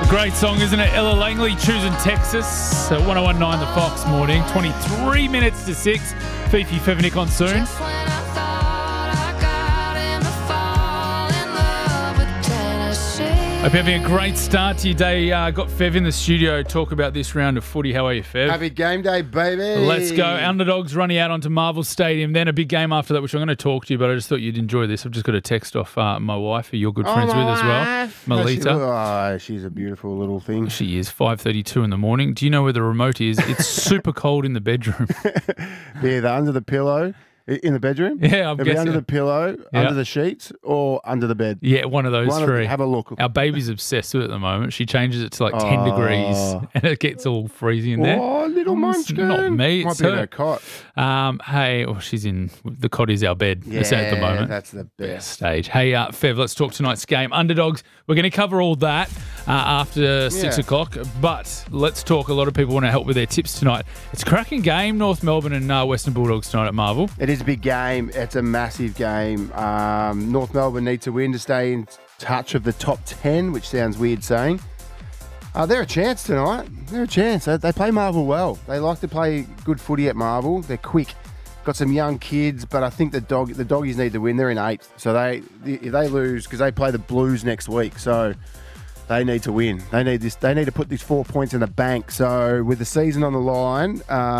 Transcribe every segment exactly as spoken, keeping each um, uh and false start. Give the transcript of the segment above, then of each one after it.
Great song, isn't it? Ella Langley choosing Texas at one oh one point nine The Fox morning. twenty-three minutes to six. Fifi Fevnik on soon. Hope you're having a great start to your day. Uh, got Fev in the studio to talk about this round of footy. How are you, Fev? Happy game day, baby. Let's go. Underdogs running out onto Marvel Stadium. Then a big game after that, which I'm going to talk to you, but I just thought you'd enjoy this. I've just got a text off uh, my wife, who you're good friends oh, with as well, wife. Melita. Oh, she, oh, she's a beautiful little thing. She is. five thirty-two in the morning. Do you know where the remote is? It's super cold in the bedroom. Yeah, they're under the pillow. In the bedroom? Yeah, I'm They'll guessing. be under the pillow, Yeah. under the sheets, or under the bed. Yeah, one of those One of three. them. Have a look. Our baby's obsessed with it at the moment. She changes it to like ten Oh. degrees and it gets all freezing in there. Oh, little It's munchkin. not me, Might it's be in her. her cot. Um, hey, oh, she's in, the cot is our bed. Yeah, It's at the moment. that's the best. Stage. Hey, uh, Fev, let's talk tonight's game. Underdogs, we're going to cover all that uh, after six Yeah. o'clock, but let's talk. A lot of people want to help with their tips tonight. It's a cracking game, North Melbourne and uh, Western Bulldogs tonight at Marvel. It is a big game. It's a massive game. Um, North Melbourne need to win to stay in touch of the top ten, which sounds weird saying. Uh, they're a chance tonight. They're a chance. They, they play Marvel well. They like to play good footy at Marvel. They're quick. Got some young kids, but I think the dog the doggies need to win. They're in eighth, so they if they lose because they play the Blues next week, so they need to win. They need this. They need to put these four points in the bank. So with the season on the line,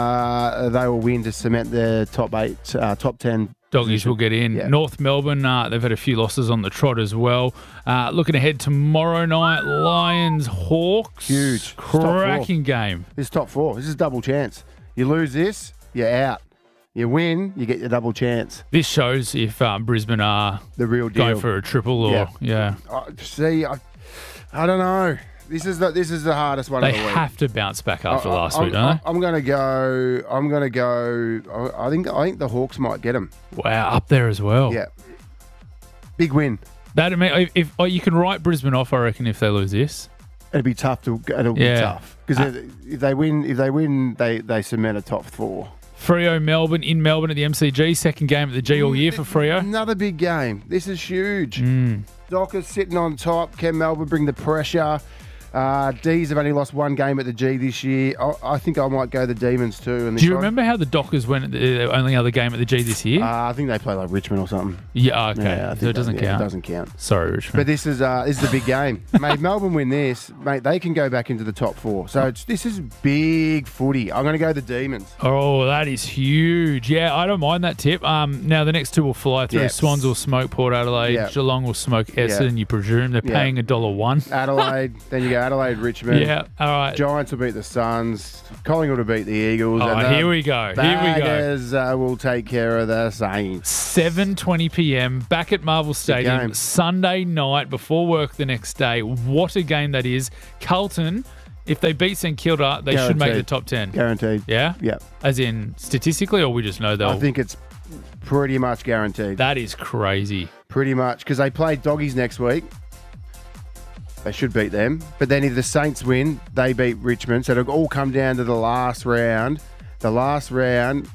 uh, they will win to cement their top eight, uh, top ten. Doggies position. will get in. Yeah. North Melbourne, uh, they've had a few losses on the trot as well. Uh, looking ahead tomorrow night, Lions, Hawks. Huge. Top four. Cracking game. This is top four. This is double chance. You lose this, you're out. You win, you get your double chance. This shows if um, Brisbane are The real deal. going for a triple or, yeah. Yeah. Uh, see, I, I don't know. This is the this is the hardest one They of the week. have to bounce back after I- I- last I'm, week, don't I'm going to go. I'm going to go. I I think. I think the Hawks might get them. they? Wow, up there as well. Yeah. Big win. That I mean, if, if oh, you can write Brisbane off, I reckon, if they lose this. It'll be tough to. It'll Yeah. be tough because if they win, if they win, they they cement a top four. Freo Melbourne in Melbourne at the M C G. Second game at the G all year for Freo. Another big game. This is huge. Mm. Dockers sitting on top. Can Melbourne bring the pressure? Uh, D's have only lost one game at the G this year. I, I think I might go the Demons too. In this Do you one. remember how the Dockers went at the only other game at the G this year? Uh, I think they play like Richmond or something. yeah, okay. Yeah, I think so it that- doesn't yeah, count. It doesn't count. Sorry, Richmond. But this is uh, this is a big game, mate. Melbourne win this, mate. They can go back into the top four. So it's, this is big footy. I'm going to go the Demons. Oh, that is huge. Yeah, I don't mind that tip. Um, now, the next two will fly through. Yeah. Swans will smoke Port Adelaide. Yeah. Geelong will smoke Essendon, you presume. They're Yeah. paying a dollar one. Adelaide, then you go Adelaide, Richmond. Yeah, all right. Giants will beat the Suns. Collingwood will beat the Eagles. Oh, and the here we go. Here we go. Baggers, uh, will take care of the Saints. seven twenty p.m. back at Marvel Stadium, game. Sunday night before work the next day. What a game that is. Carlton, if they beat St Kilda, they should make the Guaranteed. top ten. Guaranteed. Yeah? Yeah. As in statistically, or we just know they'll... I think it's pretty much guaranteed. That is crazy. Pretty much. Because they play Doggies next week. They should beat them. But then if the Saints win, they beat Richmond. So it'll all come down to the last round. The last round,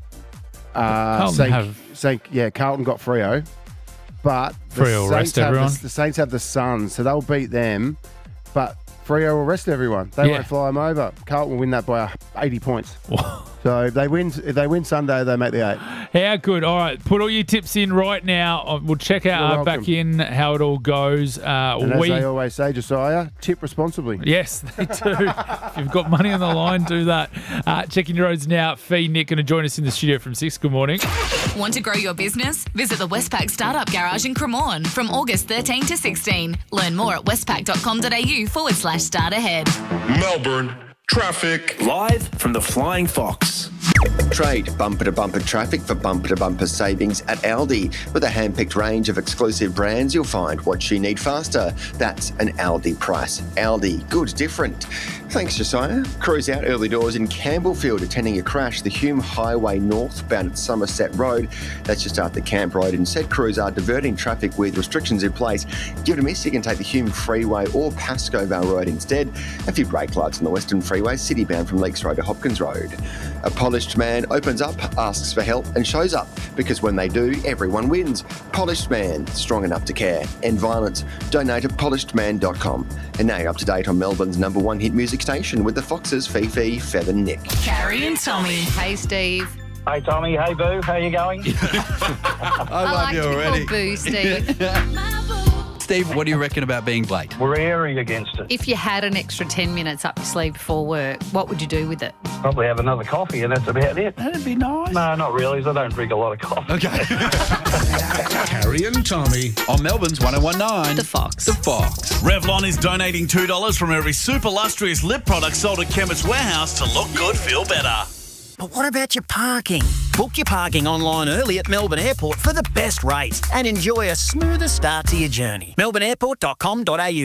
uh, Carlton Saint, have- Saint, yeah, Carlton got Freo. But the Freo will Saints rest have everyone. The, the Saints have the Suns, so they'll beat them. But Freo will rest everyone. They Yeah. won't fly them over. Carlton will win that by eighty points. So if they win, if they win Sunday, they make the eight. How good. All right, put all your tips in right now. Uh, We'll check out You're uh, back welcome. in how it all goes. Uh, And we as they always say, Josiah, tip responsibly. Yes, they do. If you've got money on the line, do that. Uh, checking your roads now. Fee Nick going to join us in the studio from six. Good morning. Want to grow your business? Visit the Westpac Startup Garage in Cremorne from August thirteenth to sixteen. Learn more at westpac.com.au forward slash start ahead. Melbourne traffic. Live from the Flying Fox. Trade bumper-to-bumper traffic for bumper-to-bumper savings at Aldi. With a hand-picked range of exclusive brands, you'll find what you need faster. That's an Aldi price. Aldi, good, different. Thanks, Josiah. Cruise out early doors in Campbellfield, attending a crash. The Hume Highway northbound at Somerset Road. That's just after Camp Road. And said crews are diverting traffic with restrictions in place. Give it a miss, you can take the Hume Freeway or Pascoe Vale Road instead. A few brake lights on the Western Freeway, city-bound from Lakes Road to Hopkins Road. A polished Polished Man opens up, asks for help and shows up, because when they do, everyone wins. Polished Man, strong enough to care. End violence. Donate at polished man dot com. And now you're up to date on Melbourne's number one hit music station with the Foxes, Fifi, Fev and Nick. Carrie and Tommy. Hey, Steve. Hey, Tommy. Hey, Boo. How you going? I I love like you to be already. called Boo, Steve. Steve, what do you reckon about being late? We're airy against it. If you had an extra ten minutes up your sleeve before work, what would you do with it? Probably have another coffee and that's about it. That'd be nice. No, not really. 'Cause I don't drink a lot of coffee. Okay. Carrie and Tommy. On Melbourne's one oh one nine. The Fox. The Fox. Revlon is donating two dollars from every super lustrous lip product sold at Chemist Warehouse to look good, feel better. But what about your parking? Book your parking online early at Melbourne Airport for the best rates and enjoy a smoother start to your journey. melbourne airport dot com dot a u.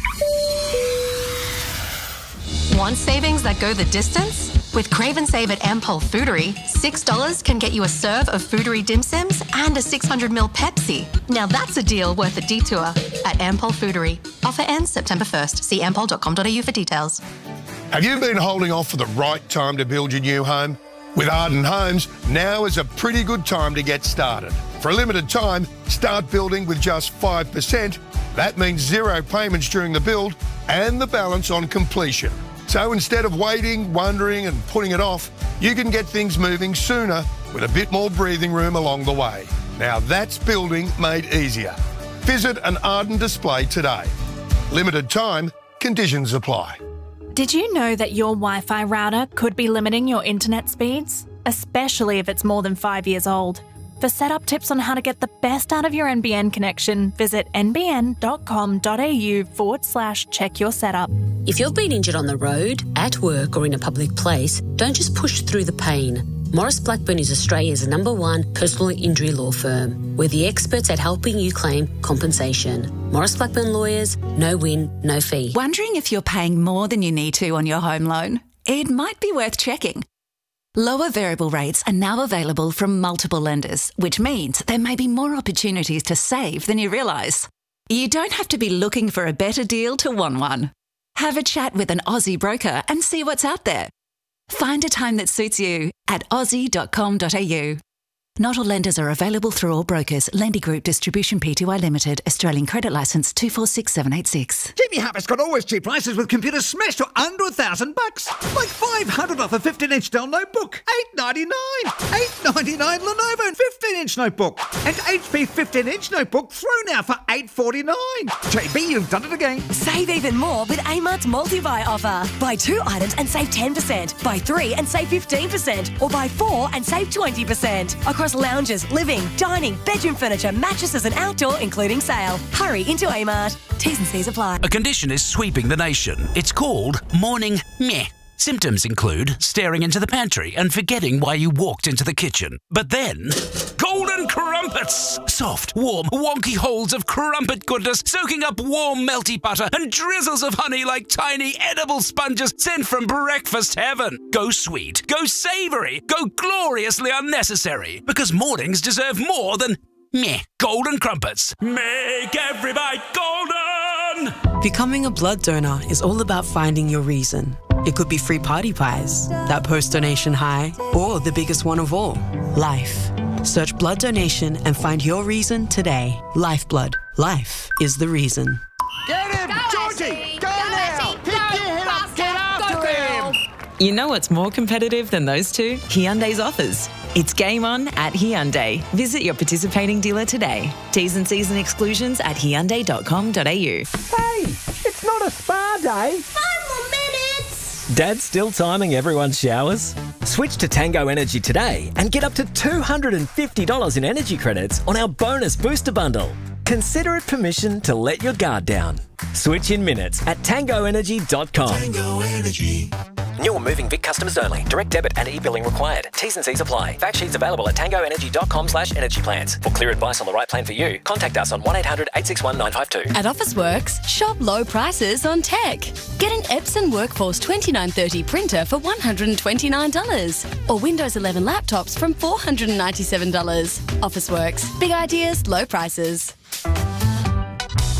Want savings that go the distance? With Crave and Save at Ampol Foodery, six dollars can get you a serve of Foodery dim sims and a six hundred milliliter Pepsi. Now that's a deal worth a detour at Ampol Foodery. Offer ends September first. See ampol dot com dot a u for details. Have you been holding off for the right time to build your new home? With Arden Homes, now is a pretty good time to get started. For a limited time, start building with just five percent. That means zero payments during the build and the balance on completion. So instead of waiting, wondering and putting it off, you can get things moving sooner with a bit more breathing room along the way. Now that's building made easier. Visit an Arden display today. Limited time, conditions apply. Did you know that your Wi-Fi router could be limiting your internet speeds? Especially if it's more than five years old. For setup tips on how to get the best out of your N B N connection, visit n b n dot com dot a u forward slash check your setup. If you've been injured on the road, at work or in a public place, don't just push through the pain. Morris Blackburn is Australia's number one personal injury law firm. We're the experts at helping you claim compensation. Morris Blackburn Lawyers, no win, no fee. Wondering if you're paying more than you need to on your home loan? It might be worth checking. Lower variable rates are now available from multiple lenders, which means there may be more opportunities to save than you realise. You don't have to be looking for a better deal to want one. Have a chat with an Aussie broker and see what's out there. Find a time that suits you at aussie dot com dot a u. Not all lenders are available through all brokers. Lendy Group Distribution Pty Limited. Australian Credit Licence two four six seven eight six. Jimmy Harper's got always cheap prices with computers smashed to under a thousand bucks. Like five hundred off a fifteen inch Dell notebook. eight ninety-nine. eight ninety-nine Lenovo fifteen inch notebook. And H P fifteen inch notebook through now for eight forty-nine. J B, you've done it again. Save even more with Amart's multi-buy offer. Buy two items and save ten percent. Buy three and save fifteen percent. Or buy four and save twenty percent. Across lounges, living, dining, bedroom furniture, mattresses and outdoor, including sale. Hurry into Amart. T's and C's apply. A condition is sweeping the nation. It's called morning meh. Symptoms include staring into the pantry and forgetting why you walked into the kitchen. But then, golden crumpets! Soft, warm, wonky holes of crumpet goodness soaking up warm, melty butter and drizzles of honey like tiny edible sponges sent from breakfast heaven. Go sweet, go savoury, go gloriously unnecessary. Because mornings deserve more than meh. Golden crumpets. Make every bite golden! Becoming a blood donor is all about finding your reason. It could be free party pies, that post-donation high, or the biggest one of all, life. Search blood donation and find your reason today. Lifeblood. Life is the reason. Get him! Georgie! Go, now! Pick your head up! Get after him! You know what's more competitive than those two? Hyundai's offers. It's game on at Hyundai. Visit your participating dealer today. T's and C's and exclusions at hyundai dot com dot a u. Hey, it's not a spa day. Five more minutes. Dad's still timing everyone's showers? Switch to Tango Energy today and get up to two hundred fifty dollars in energy credits on our bonus booster bundle. Consider it permission to let your guard down. Switch in minutes at tango energy dot com. Tango Energy. New or moving Vic customers only. Direct debit and e-billing required. T's and C's apply. Fact sheets available at tango energy dot com slash energy plans. For clear advice on the right plan for you, contact us on one eight hundred eight six one nine five two. At Officeworks, shop low prices on tech. Get an Epson Workforce twenty-nine thirty printer for one hundred twenty-nine dollars or Windows eleven laptops from four hundred ninety-seven dollars. Officeworks. Big ideas, low prices.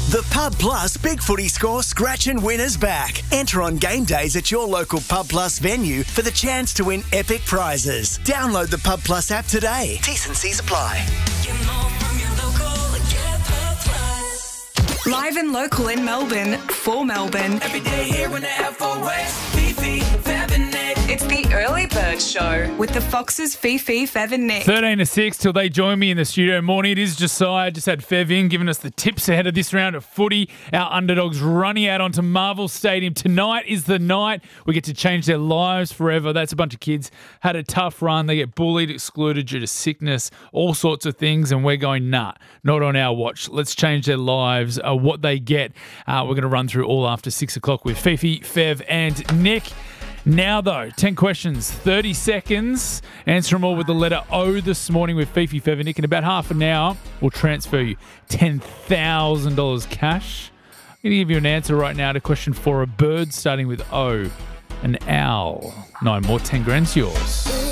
The Pub Plus Big Footy Score Scratch and Winners back. Enter on game days at your local Pub Plus venue for the chance to win epic prizes. Download the Pub Plus app today. T's and C's apply. Live and local in Melbourne, for Melbourne. Every day here when the F O X, Fifi, Fab and Nick. It's the Early Bird Show with the Foxes, Fifi, Fev and Nick. thirteen to six till they join me in the studio. Morning, it is Josiah. Just had Fev in, giving us the tips ahead of this round of footy. Our underdogs running out onto Marvel Stadium. Tonight is the night we get to change their lives forever. That's a bunch of kids. Had a tough run. They get bullied, excluded due to sickness, all sorts of things. And we're going, nah, not on our watch. Let's change their lives. Uh, what they get, uh, we're going to run through all after six o'clock with Fifi, Fev and Nick. Now, though, ten questions, thirty seconds. Answer them all with the letter O this morning with Fifi, Fev and Nick. In about half an hour, we'll transfer you ten thousand dollars cash. I'm going to give you an answer right now to question four. A bird starting with O. An owl. Nine more, ten grand's yours.